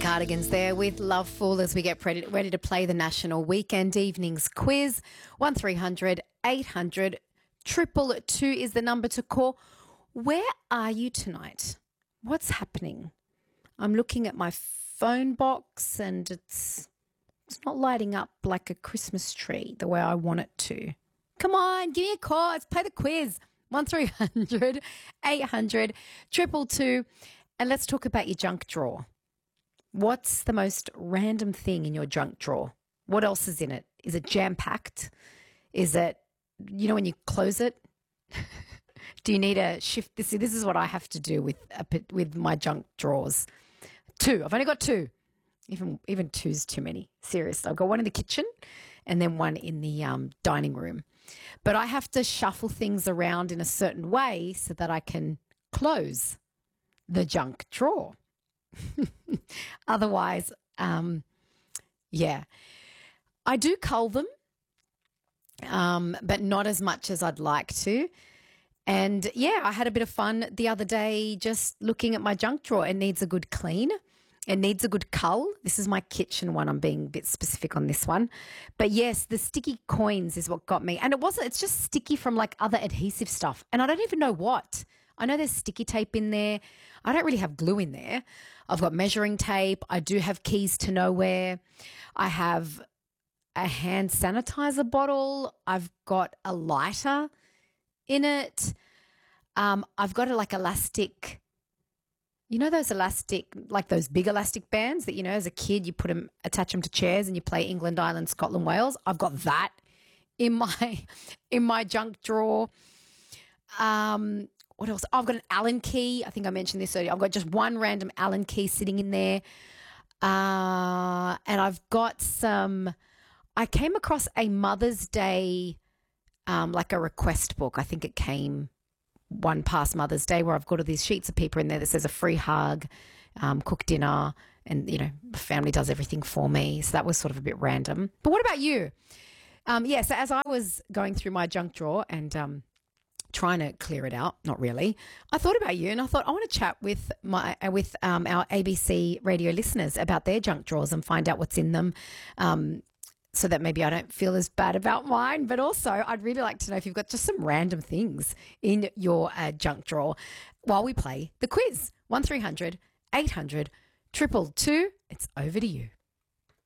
Cardigans there with Love Fool as we get ready to play the National Weekend Evenings Quiz. 1300 800 222 is the number to call. Where are you tonight? What's happening? I'm looking at my phone box and it's not lighting up like a Christmas tree the way I want it to. Come on, give me a call. Let's play the quiz. 1300 800 222 and let's talk about your junk drawer. What's the most random thing in your junk drawer? What else is in it? Is it jam-packed? Is it, when you close it? Do you need a shift? This is what I have to do with my junk drawers. 2. I've only got 2. Even 2's too many. Seriously. I've got one in the kitchen and then one in the dining room. But I have to shuffle things around in a certain way so that I can close the junk drawer. Otherwise, I do cull them, but not as much as I'd like to. And I had a bit of fun the other day just looking at my junk drawer. It needs a good clean. It needs a good cull. This is my kitchen one. I'm being a bit specific on this one. But yes, the sticky coins is what got me. And it's just sticky from like other adhesive stuff. And I don't even know what. I know there's sticky tape in there. I don't really have glue in there. I've got measuring tape. I do have keys to nowhere. I have a hand sanitizer bottle. I've got a lighter in it. I've got elastic, those elastic, like those big elastic bands that, as a kid, you attach them to chairs and you play England, Ireland, Scotland, Wales. I've got that in my junk drawer. What else? I've got an Allen key. I think I mentioned this earlier. I've got just one random Allen key sitting in there. And I've got I came across a Mother's Day, like a request book. I think it came one past Mother's Day where I've got all these sheets of paper in there that says a free hug, cook dinner, and, family does everything for me. So that was sort of a bit random. But what about you? So as I was going through my junk drawer and trying to clear it out, not really, I thought about you and I thought I want to chat with our ABC radio listeners about their junk drawers and find out what's in them, so that maybe I don't feel as bad about mine. But also I'd really like to know if you've got just some random things in your junk drawer while we play the quiz. 1300 800 222. It's over to you.